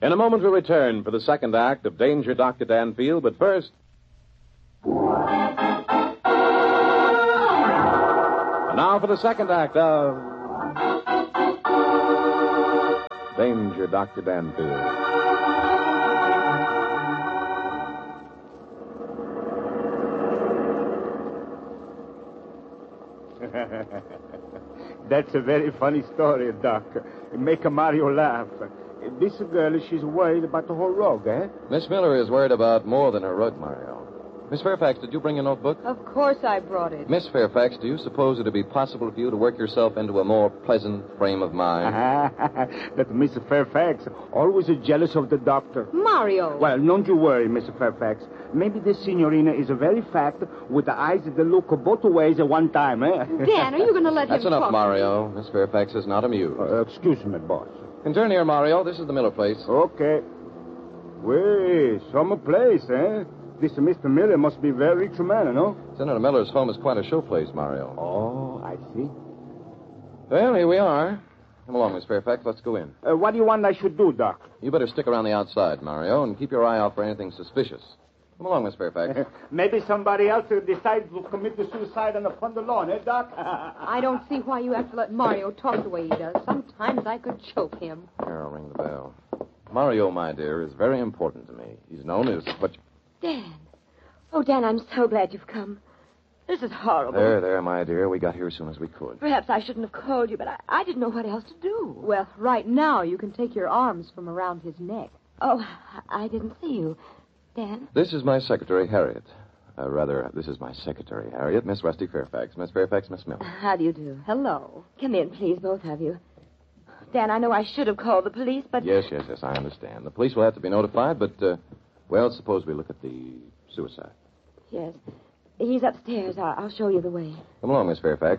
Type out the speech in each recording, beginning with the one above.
In a moment, we'll return for the second act of Danger, Dr. Danfield, but first... And now for the second act of... Danger, Dr. Danfield. That's a very funny story, Doc. Make Mario laugh. This girl, she's worried about the whole rug, eh? Miss Miller is worried about more than her rug, Mario. Miss Fairfax, did you bring a notebook? Of course I brought it. Miss Fairfax, do you suppose it would be possible for you to work yourself into a more pleasant frame of mind? That Miss Fairfax always jealous of the doctor. Mario! Well, don't you worry, Miss Fairfax. Maybe this signorina is a very fat with the eyes that look both ways at one time, eh? Dan, are you going to let That's him enough, talk? Mario. Miss Fairfax is not amused. Excuse me, boss. And turn here, Mario. This is the Miller place. Okay. Well, some place, eh? This Mr. Miller must be a very rich man, no? Senator Miller's home is quite a showplace, Mario. Oh, I see. Well, here we are. Come along, Miss Fairfax. Let's go in. What do you want I should do, Doc? You better stick around the outside, Mario, and keep your eye out for anything suspicious. Come along, Miss Fairfax. Maybe somebody else decides to commit the suicide on the lawn, eh, Doc? I don't see why you have to let Mario talk the way he does. Sometimes I could choke him. Here, I'll ring the bell. Mario, my dear, is very important to me. He's known as what... Dan. Oh, Dan, I'm so glad you've come. This is horrible. There, my dear. We got here as soon as we could. Perhaps I shouldn't have called you, but I didn't know what else to do. Well, right now you can take your arms from around his neck. Oh, I didn't see you. Dan? This is my secretary, Harriet. This is my secretary, Harriet, Miss Rusty Fairfax. Miss Fairfax, Miss Miller. How do you do? Hello. Come in, please, both of you. Dan, I know I should have called the police, but... Yes, I understand. The police will have to be notified, but, suppose we look at the suicide. Yes. He's upstairs. I'll show you the way. Come along, Miss Fairfax.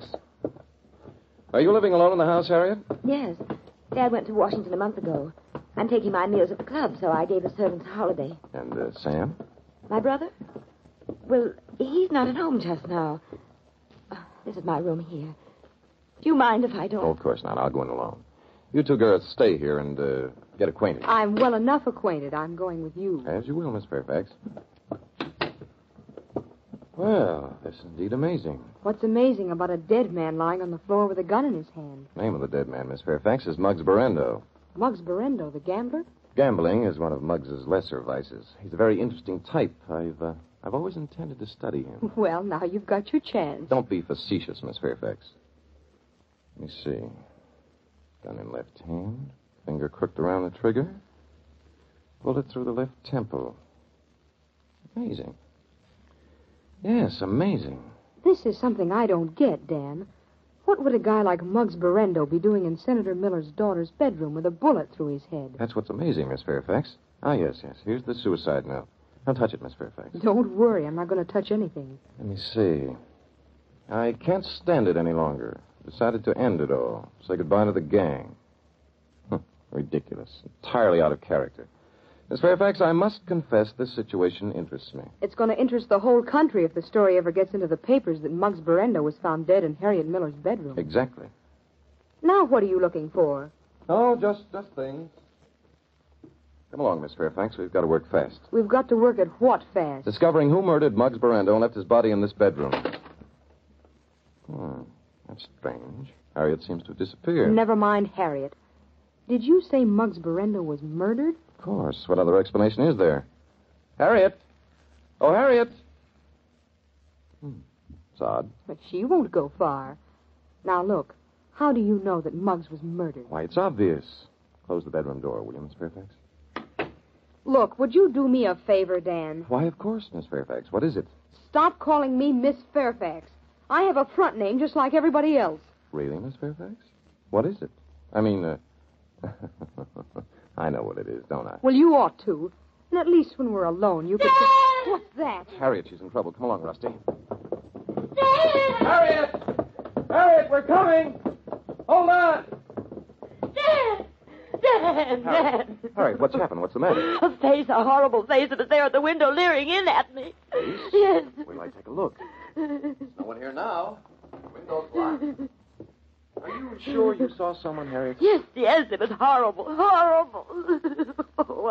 Are you living alone in the house, Harriet? Yes. Dad went to Washington a month ago. I'm taking my meals at the club, so I gave the servants a holiday. And, Sam? My brother? Well, he's not at home just now. This is my room here. Do you mind if I don't? Oh, of course not. I'll go in alone. You two girls stay here and, get acquainted. I'm well enough acquainted. I'm going with you. As you will, Miss Fairfax. Well, that's indeed amazing. What's amazing about a dead man lying on the floor with a gun in his hand? The name of the dead man, Miss Fairfax, is Muggs Berendo. Muggs Berendo, the gambler? Gambling is one of Muggs's lesser vices. He's a very interesting type. I've always intended to study him. Well, now you've got your chance. Don't be facetious, Miss Fairfax. Let me see. Gun in left hand, finger crooked around the trigger, bullet through the left temple. Amazing. Yes, amazing. This is something I don't get, Dan. What would a guy like Muggs Berendo be doing in Senator Miller's daughter's bedroom with a bullet through his head? That's what's amazing, Miss Fairfax. Ah, yes. Here's the suicide note. Don't touch it, Miss Fairfax. Don't worry. I'm not going to touch anything. Let me see. I can't stand it any longer. Decided to end it all. Say goodbye to the gang. Ridiculous. Entirely out of character. Miss Fairfax, I must confess this situation interests me. It's going to interest the whole country if the story ever gets into the papers that Muggs Berendo was found dead in Harriet Miller's bedroom. Exactly. Now what are you looking for? Oh, just things. Come along, Miss Fairfax. We've got to work fast. We've got to work at what fast? Discovering who murdered Muggs Berendo and left his body in this bedroom. That's strange. Harriet seems to have disappeared. Never mind Harriet. Did you say Muggs Berendo was murdered? Of course. What other explanation is there? Harriet! Oh, Harriet! It's odd. But she won't go far. Now, look. How do you know that Muggs was murdered? Why, it's obvious. Close the bedroom door, will you, Miss Fairfax? Look, would you do me a favor, Dan? Why, of course, Miss Fairfax. What is it? Stop calling me Miss Fairfax. I have a front name just like everybody else. Really, Miss Fairfax? What is it? I mean, I know what it is, don't I? Well, you ought to. And at least when we're alone, you could... What's that? Harriet, she's in trouble. Come along, Rusty. Dan! Harriet! Harriet, we're coming! Hold on! Dan! Dan! Harriet, what's happened? What's the matter? A face, a horrible face that was there at the window leering in at me. Face? Yes. Wait till I take a look. There's no one here now. The window's locked. Are you sure you saw someone, Harriet? Yes, it was horrible, horrible. Oh,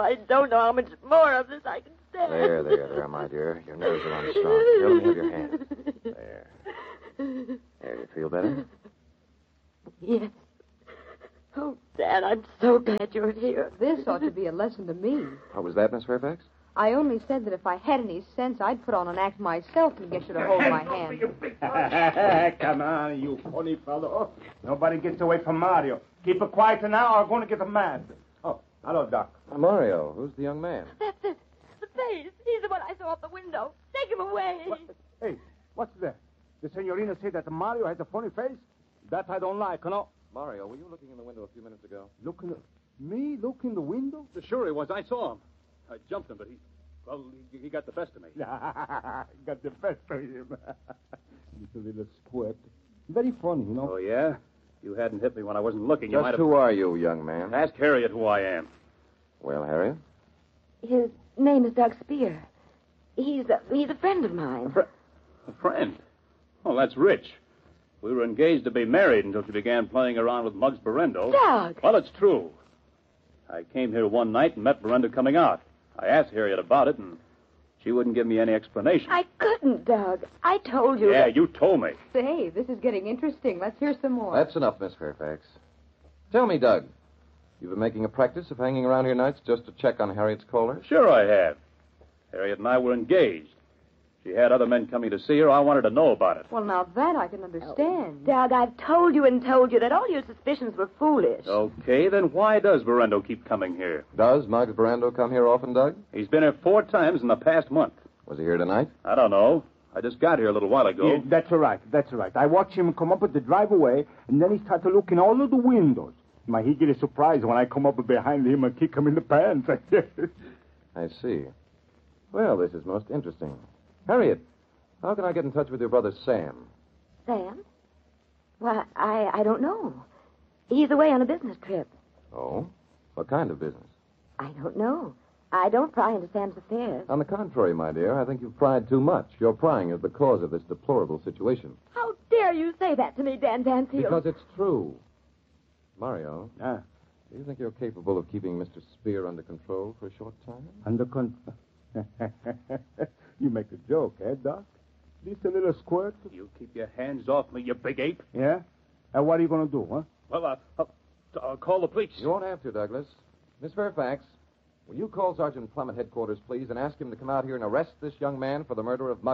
I don't know how much more of this I can stand. There, my dear. Your nerves are unstrung. Here, let me have your hand. There. There, you feel better? Yes. Oh, Dan, I'm so glad you're here. This ought to be a lesson to me. What was that, Miss Fairfax? I only said that if I had any sense, I'd put on an act myself and get you to hold my hand. Come on, you funny fellow. Nobody gets away from Mario. Keep it quiet now or I'm going to get mad. Oh, hello, Doc. Mario, who's the young man? That's it. The face. He's the one I saw out the window. Take him away. What? Hey, what's that? The senorina said that Mario has a funny face? That I don't like, no? Mario, were you looking in the window a few minutes ago? Me look in the window? Sure he was. I saw him. I jumped him, but he got the best of me. Got the best of him. He's a little squirt. Very funny, you know. Oh, yeah? You hadn't hit me when I wasn't looking. You might Just have... who are you, young man? Ask Harriet who I am. Well, Harriet? His name is Doug Spear. He's a friend of mine. A friend? Oh, that's rich. We were engaged to be married until she began playing around with Muggs Berendo. Doug! Well, it's true. I came here one night and met Berendo coming out. I asked Harriet about it, and she wouldn't give me any explanation. I couldn't, Doug. I told you. Yeah, that... you told me. Say, this is getting interesting. Let's hear some more. That's enough, Miss Fairfax. Tell me, Doug, you've been making a practice of hanging around here nights just to check on Harriet's callers? Sure I have. Harriet and I were engaged. She had other men coming to see her. I wanted to know about it. Well, now that I can understand. Doug, I've told you that all your suspicions were foolish. Okay, then why does Berendo keep coming here? Does Muggs Berendo come here often, Doug? He's been here 4 times in the past month. Was he here tonight? I don't know. I just got here a little while ago. Yeah, that's all right. I watched him come up with the driveway, and then he started looking all of the windows. He get a surprise when I come up behind him and kick him in the pants. I see. Well, this is most interesting. Harriet, how can I get in touch with your brother Sam? Sam? Why, I don't know. He's away on a business trip. Oh? What kind of business? I don't know. I don't pry into Sam's affairs. On the contrary, my dear, I think you've pried too much. Your prying is the cause of this deplorable situation. How dare you say that to me, Dan Danfield? Because it's true. Mario, Ah, do you think you're capable of keeping Mr. Spear under control for a short time? under control. You make a joke, eh, Doc? This a little squirt? You keep your hands off me, you big ape. Yeah? And what are you going to do, huh? Well, I'll call the police. You won't have to, Douglas. Miss Fairfax, will you call Sergeant Plum at headquarters, please, and ask him to come out here and arrest this young man for the murder of Muggs